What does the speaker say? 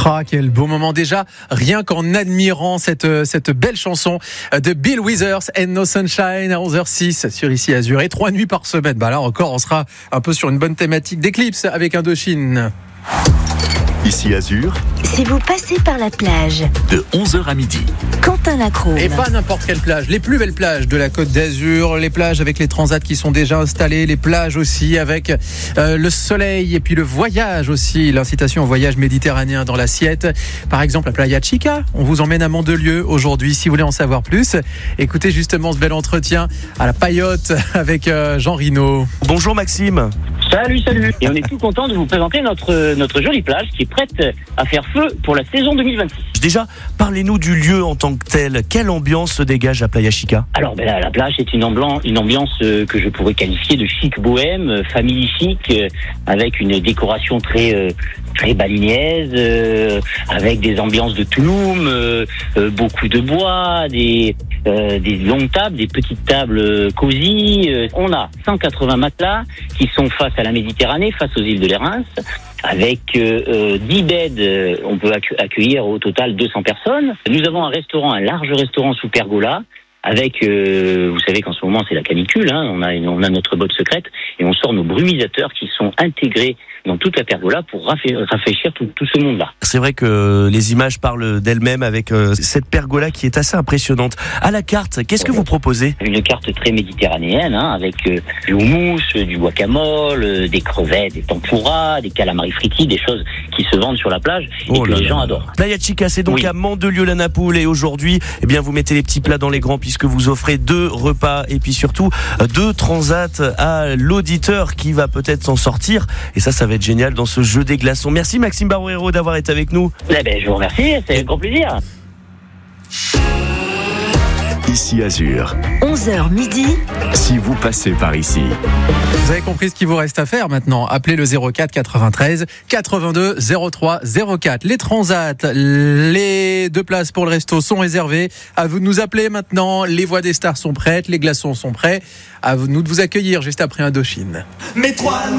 Ah, quel beau moment déjà, rien qu'en admirant cette belle chanson de Bill Withers and No Sunshine à 11h06 sur Ici Azur et 3 nuits par semaine. Là encore, on sera un peu sur une bonne thématique d'éclipse avec Indochine. Ici Azur, si vous passez par la plage de 11h à midi. Quentin Lacrone. Et pas n'importe quelle plage, les plus belles plages de la Côte d'Azur, les plages avec les transats qui sont déjà installés, les plages aussi avec le soleil et puis le voyage aussi, l'incitation au voyage méditerranéen dans l'assiette. Par exemple, la Playa Chica, on vous emmène à Mandelieu aujourd'hui. Si vous voulez en savoir plus, écoutez justement ce bel entretien à la Paillote avec Jean Rino. Bonjour Maxime. Salut. Et on est tout content de vous présenter notre jolie plage qui est prête à faire feu pour la saison 2026. Déjà, parlez-nous du lieu en tant que tel. Quelle ambiance se dégage à Playa Chica ? Alors, la plage est une ambiance que je pourrais qualifier de chic bohème, family chic, avec une décoration très balinaise, avec des ambiances de Tulum, beaucoup de bois, des longues tables, des petites tables cosy. On a 180 matelas qui sont face à la Méditerranée, face aux îles de l'Érins. Avec 10 beds, on peut accueillir au total 200 personnes. Nous avons un large restaurant sous pergola, avec, vous savez qu'en ce moment c'est la canicule, on a notre botte secrète, et on sort nos brumisateurs qui sont intégrés dans toute la pergola pour rafraîchir tout ce monde-là. C'est vrai que les images parlent d'elles-mêmes avec cette pergola qui est assez impressionnante. À la carte, qu'est-ce que vous proposez ? Une carte très méditerranéenne, avec du houmous, du guacamole, des crevettes, des tempura, des calamari fritis, des choses qui se vendent sur la plage et que les gens adorent. Playa Chica, c'est donc à Mandelieu-la-Napoule, et aujourd'hui, vous mettez les petits plats dans les grands puisque vous offrez 2 repas et puis surtout 2 transats à l'auditeur qui va peut-être s'en sortir. Et ça va être génial dans ce jeu des glaçons. Merci Maxime Barreiro d'avoir été avec nous. Je vous remercie, c'est un grand plaisir. Ici Azur, 11h midi. si vous passez par ici. Vous avez compris ce qu'il vous reste à faire maintenant. Appelez le 04 93 82 03 04. Les transats, les 2 places pour le resto sont réservées. À vous de nous appeler maintenant. Les voix des stars sont prêtes, les glaçons sont prêts. À nous de vous accueillir juste après Indochine. Mais toi